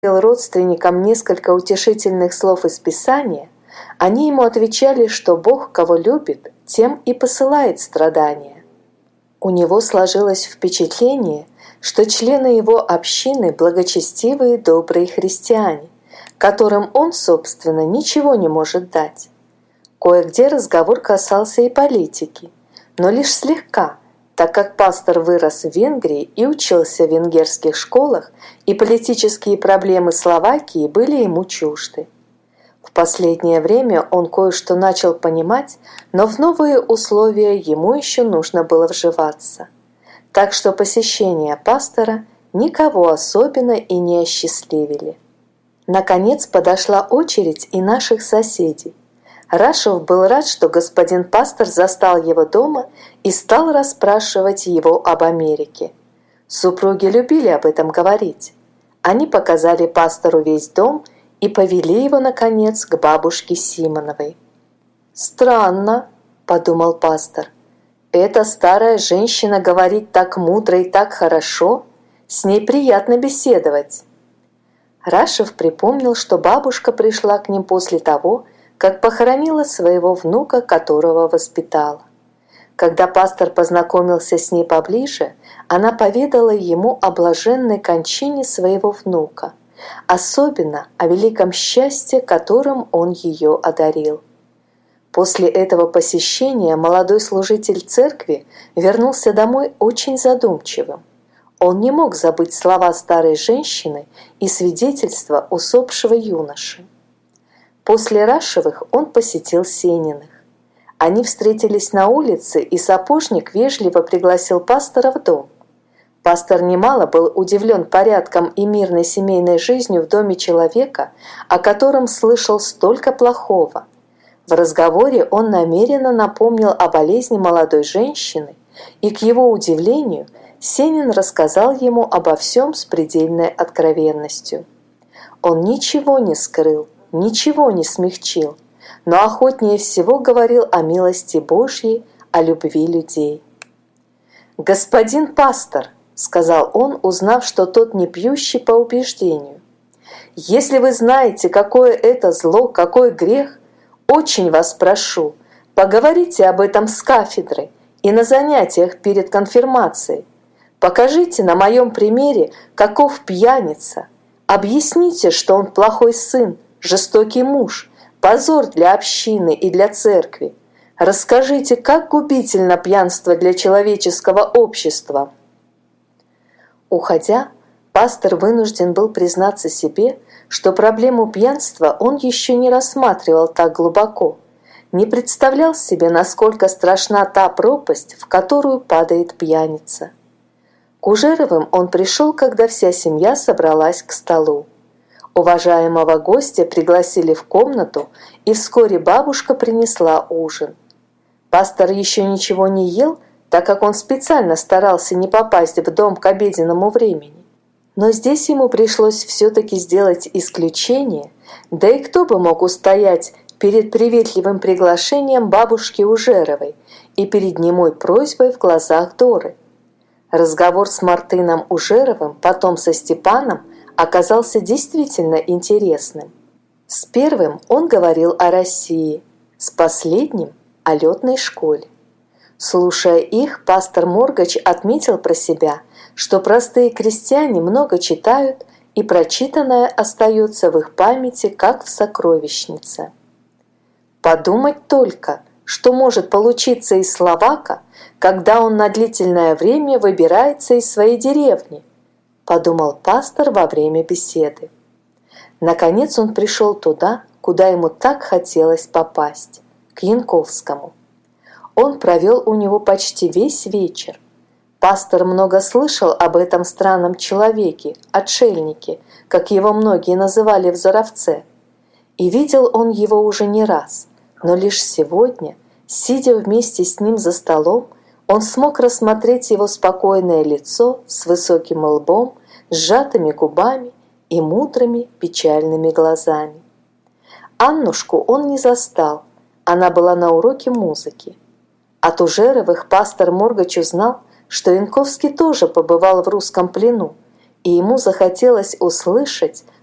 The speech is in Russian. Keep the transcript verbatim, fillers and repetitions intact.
родственникам несколько утешительных слов из Писания, они ему отвечали, что Бог, кого любит, тем и посылает страдания. У него сложилось впечатление, что члены его общины благочестивые добрые христиане, которым он, собственно, ничего не может дать. Кое-где разговор касался и политики, но лишь слегка, так как пастор вырос в Венгрии и учился в венгерских школах, и политические проблемы Словакии были ему чужды. В последнее время он кое-что начал понимать, но в новые условия ему еще нужно было вживаться. Так что посещения пастора никого особенно и не осчастливили. Наконец подошла очередь и наших соседей. Рашев был рад, что господин пастор застал его дома и стал расспрашивать его об Америке. Супруги любили об этом говорить. Они показали пастору весь дом и повели его, наконец, к бабушке Симоновой. «Странно», – подумал пастор, – «эта старая женщина говорит так мудро и так хорошо, с ней приятно беседовать». Рашев припомнил, что бабушка пришла к ним после того, как похоронила своего внука, которого воспитала. Когда пастор познакомился с ней поближе, она поведала ему о блаженной кончине своего внука, особенно о великом счастье, которым он ее одарил. После этого посещения молодой служитель церкви вернулся домой очень задумчивым. Он не мог забыть слова старой женщины и свидетельства усопшего юноши. После Рашевых он посетил Сениных. Они встретились на улице, и сапожник вежливо пригласил пастора в дом. Пастор немало был удивлен порядком и мирной семейной жизнью в доме человека, о котором слышал столько плохого. В разговоре он намеренно напомнил о болезни молодой женщины, и, к его удивлению, Сенин рассказал ему обо всем с предельной откровенностью. Он ничего не скрыл, ничего не смягчил, но охотнее всего говорил о милости Божьей, о любви людей. «Господин пастор», — сказал он, узнав, что тот не пьющий по убеждению, «если вы знаете, какое это зло, какой грех, очень вас прошу, поговорите об этом с кафедрой и на занятиях перед конфирмацией. Покажите на моем примере, каков пьяница. Объясните, что он плохой сын, жестокий муж, позор для общины и для церкви. Расскажите, как губительно пьянство для человеческого общества». Уходя, пастор вынужден был признаться себе, что проблему пьянства он еще не рассматривал так глубоко, не представлял себе, насколько страшна та пропасть, в которую падает пьяница. К Ужеровым он пришел, когда вся семья собралась к столу. Уважаемого гостя пригласили в комнату, и вскоре бабушка принесла ужин. Пастор еще ничего не ел, так как он специально старался не попасть в дом к обеденному времени. Но здесь ему пришлось все-таки сделать исключение, да и кто бы мог устоять перед приветливым приглашением бабушки Ужеровой и перед немой просьбой в глазах Доры. Разговор с Мартыном Ужеровым, потом со Степаном, оказался действительно интересным. С первым он говорил о России, с последним – о летной школе. Слушая их, пастор Моргач отметил про себя, что простые крестьяне много читают, и прочитанное остается в их памяти, как в сокровищнице. Подумать только, что может получиться из словака, когда он на длительное время выбирается из своей деревни, подумал пастор во время беседы. Наконец он пришел туда, куда ему так хотелось попасть, к Янковскому. Он провел у него почти весь вечер. Пастор много слышал об этом странном человеке, отшельнике, как его многие называли в Заровце. И видел он его уже не раз, но лишь сегодня, сидя вместе с ним за столом, он смог рассмотреть его спокойное лицо с высоким лбом, сжатыми губами и мудрыми печальными глазами. Аннушку он не застал, она была на уроке музыки. От Ужеровых пастор Моргач узнал, что Янковский тоже побывал в русском плену, и ему захотелось услышать,